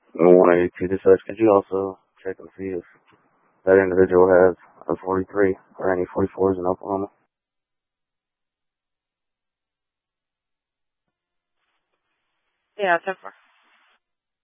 182 to such. Could you also check and see if that individual has a 43 or any 44s in Oklahoma? Yeah, 10-4.